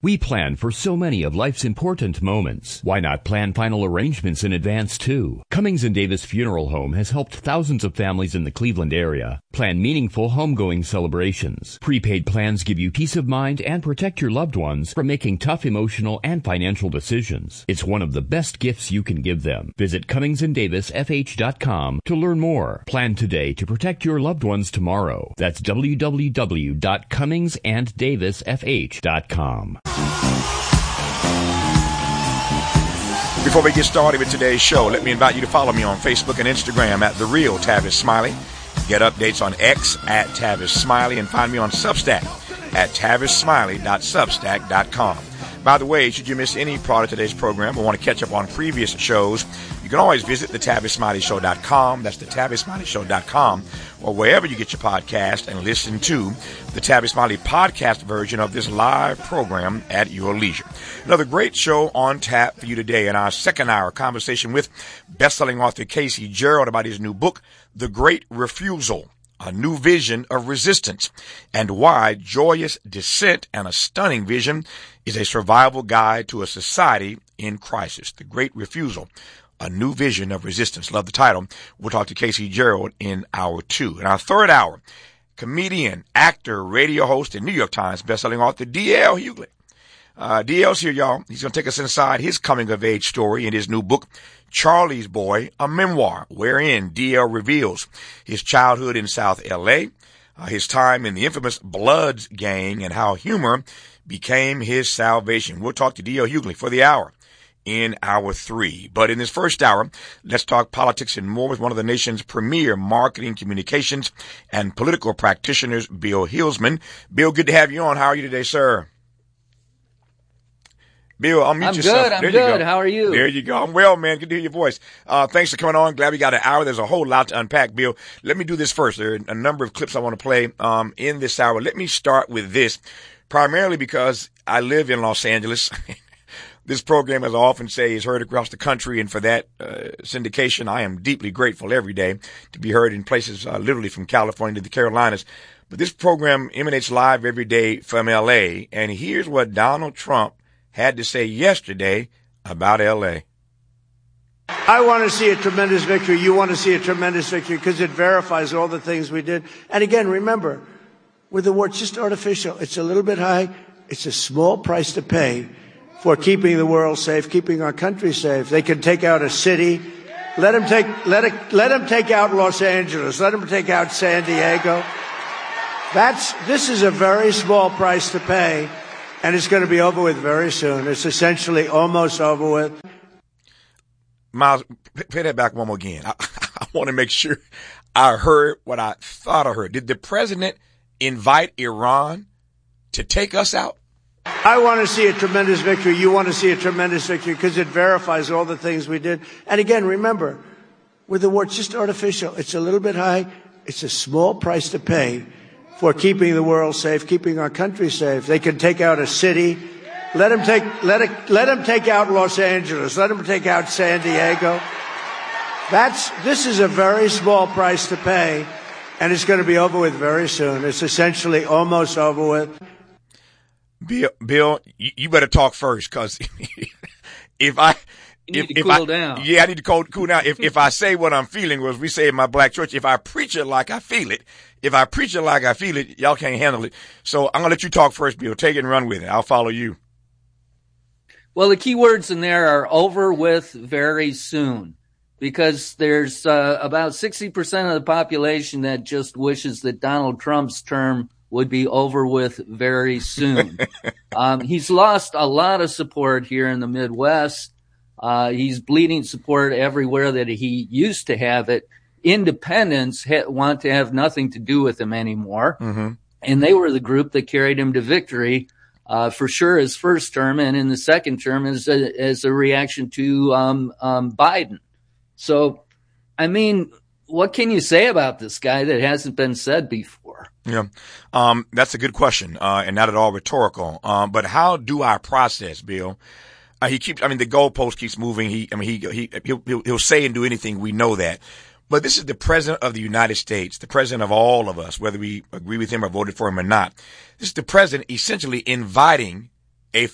We plan for so many of life's important moments. Why not plan final arrangements in advance, too? Cummings & Davis Funeral Home has helped thousands of families in the Cleveland area plan meaningful homegoing celebrations. Prepaid plans give you peace of mind and protect your loved ones from making tough emotional and financial decisions. It's one of the best gifts you can give them. Visit CummingsandDavisFH.com to learn more. Plan today to protect your loved ones tomorrow. That's www.CummingsandDavisFH.com. Before we get started with today's show, let me invite you to follow me on Facebook and Instagram at The Real Tavis Smiley. Get updates on X at Tavis Smiley and find me on Substack at TavisSmiley.substack.com. By the way, should you miss any part of today's program or want to catch up on previous shows, you can always visit TheTavisSmileyShow.com. That's TheTavisSmileyShow.com, or wherever you get your podcast, and listen to the Tavis Smiley podcast version of this live program at your leisure. Another great show on tap for you today. In our second hour, conversation with best-selling author Casey Gerald about his new book, The Great Refusal: A New Vision of Resistance, and why joyous dissent and a stunning vision is a survival guide to a society in crisis. The Great Refusal: A New Vision of Resistance. Love the title. We'll talk to Casey Gerald in hour two. In our third hour, comedian, actor, radio host, and New York Times bestselling author D.L. Hughley. D.L.'s here, y'all. He's going to take us inside his coming-of-age story in his new book, Charlie's Boy, a Memoir, wherein D.L. reveals his childhood in South L.A., his time in the infamous Bloods gang, and how humor became his salvation. We'll talk to D.L. Hughley for the hour in hour three. But in this first hour, let's talk politics and more with one of the nation's premier marketing, communications, and political practitioners, Bill Hillsman. Bill, good to have you on. How are you today, sir? Bill, unmute yourself. I'm good. How are you? There you go. I'm well, man. Good to hear your voice. Thanks for coming on. Glad we got an hour. There's a whole lot to unpack, Bill. Let me do this first. There are a number of clips I want to play in this hour. Let me start with this, primarily because I live in Los Angeles. This program, as I often say, is heard across the country, and for that syndication, I am deeply grateful every day to be heard in places literally from California to the Carolinas. But this program emanates live every day from L.A., and here's what Donald Trump had to say yesterday about L.A. I want to see a tremendous victory. You want to see a tremendous victory because it verifies all the things we did. And again, remember, with the war, it's just artificial. It's a little bit high. It's a small price to pay for keeping the world safe, keeping our country safe. They can take out a city. Let them take out Los Angeles. Let them take out San Diego. This is a very small price to pay. And it's going to be over with very soon. It's essentially almost over with. Miles, play that back one more again. I want to make sure I heard what I thought I heard. Did the president invite Iran to take us out? I want to see a tremendous victory. You want to see a tremendous victory because it verifies all the things we did. And again, remember, with the war, it's just artificial. It's a little bit high. It's a small price to pay for keeping the world safe, keeping our country safe. They can take out a city. Let them take out Los Angeles. Let them take out San Diego. This is a very small price to pay, and it's going to be over with very soon. It's essentially almost over with. Bill, you better talk first, because I need to cool down. Yeah, I need to cool down. If I say what I'm feeling, as we say in my black church, if I preach it like I feel it, y'all can't handle it. So I'm going to let you talk first, Bill. Take it and run with it. I'll follow you. Well, the key words in there are over with very soon, because there's about 60% of the population that just wishes that Donald Trump's term would be over with very soon. He's lost a lot of support here in the Midwest. He's bleeding support everywhere that he used to have it. Independents want to have nothing to do with him anymore. Mm-hmm. And they were the group that carried him to victory, for sure, his first term, and in the second term as a reaction to Biden. So, I mean, what can you say about this guy that hasn't been said before? Yeah, that's a good question, and not at all rhetorical. But how do I process, Bill? The goalpost keeps moving. He'll say and do anything. We know that. But this is the president of the United States, the president of all of us, whether we agree with him or voted for him or not. This is the president essentially inviting